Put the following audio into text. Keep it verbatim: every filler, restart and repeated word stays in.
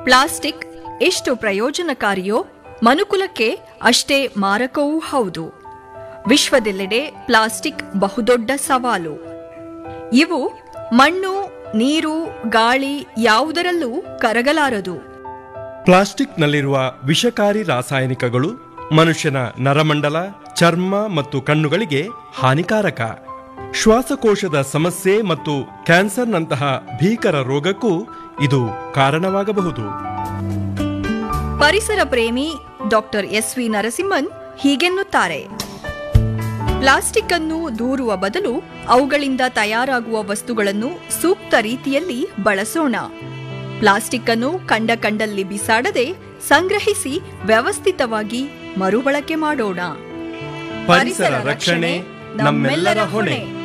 Plastic ಎಷ್ಟು ಪ್ರಯೋಜನಕಾರಿಯೋ ಮನುಕುಲಕ್ಕೆ ಅಷ್ಟೇ ಮಾರಕವೂ ಹೌದು. ವಿಶ್ವದೆಲ್ಲೆಡೆ ಪ್ಲಾಸ್ಟಿಕ್ ಬಹುದೊಡ್ಡ ಸವಾಲು. ಇವು ಮಣ್ಣು, ನೀರು, ಗಾಳಿ ಯಾವುದರಲ್ಲೂ ಕರಗಲಾರದು. ಪ್ಲಾಸ್ಟಿಕ್ನಲ್ಲಿರುವ ವಿಷಕಾರಿ ರಾಸಾಯನಿಕಗಳು ಮನುಷ್ಯನ ನರಮಂಡಲ, ಚರ್ಮ ಮತ್ತು ಕಣ್ಣುಗಳಿಗೆ ಹಾನಿಕಾರಕ. ಶ್ವಾಸಕೋಶದ ಸಮಸ್ಯೆ ಮತ್ತು ಕ್ಯಾನ್ಸರ್ನಂತಹ ಭೀಕರ ರೋಗಕ್ಕೂ ಇದು ಕಾರಣವಾಗಬಹುದು. ಪರಿಸರ ಪ್ರೇಮಿ doctor S V Narasimhan ಹೀಗೆನ್ನುತ್ತಾರೆ: plastic ಅನ್ನು ದೂರುವ ಬದಲು ಅವುಗಳಿಂದ ತಯಾರಾಗುವ ವಸ್ತುಗಳನ್ನು ಸೂಕ್ತ ರೀತಿಯಲ್ಲಿ ಬಳಸೋಣ. ಪ್ಲಾಸ್ಟಿಕ್ ಅನ್ನು ಕಂಡ ಕಂಡಲ್ಲಿ ಬಿಸಾಡದೆ ಸಂಗ್ರಹಿಸಿ ವ್ಯವಸ್ಥಿತವಾಗಿ ಮರುಬಳಕೆ ಮಾಡೋಣ. ಪರಿಸರ ರಕ್ಷಣೆ ನಮ್ಮೆಲ್ಲರ ಹೊಣೆ.